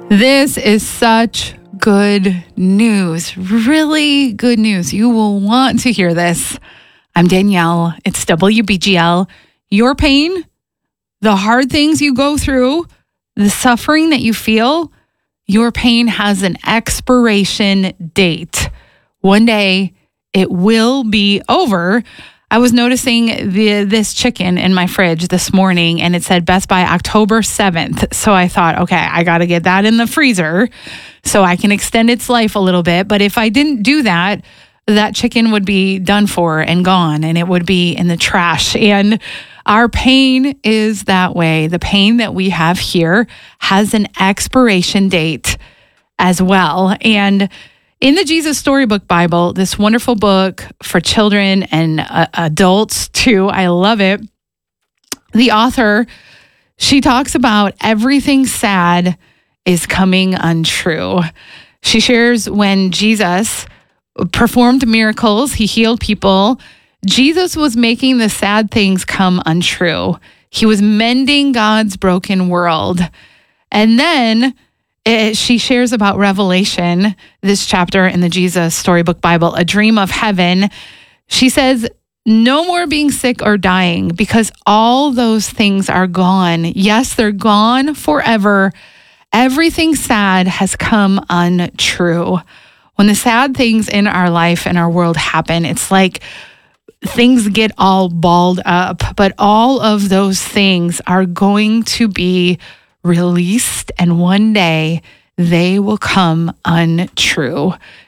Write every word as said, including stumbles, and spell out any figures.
This is such good news, really good news. You will want to hear this. I'm Danielle. It's W B G L. Your pain, the hard things you go through, the suffering that you feel, your pain has an expiration date. One day it will be over. I was noticing the, this chicken in my fridge this morning, and it said Best By October seventh. So I thought, okay, I got to get that in the freezer so I can extend its life a little bit. But if I didn't do that, that chicken would be done for and gone, and it would be in the trash. And our pain is that way. The pain that we have here has an expiration date as well. And in the Jesus Storybook Bible, this wonderful book for children and uh, adults too, I love it. The author, she talks about everything sad is coming untrue. She shares when Jesus performed miracles, he healed people. Jesus was making the sad things come untrue. He was mending God's broken world. And then It, she shares about Revelation, this chapter in the Jesus Storybook Bible, A Dream of Heaven. She says, no more being sick or dying because all those things are gone. Yes, they're gone forever. Everything sad has come untrue. When the sad things in our life and our world happen, it's like things get all balled up, but all of those things are going to be released, and one day they will come untrue.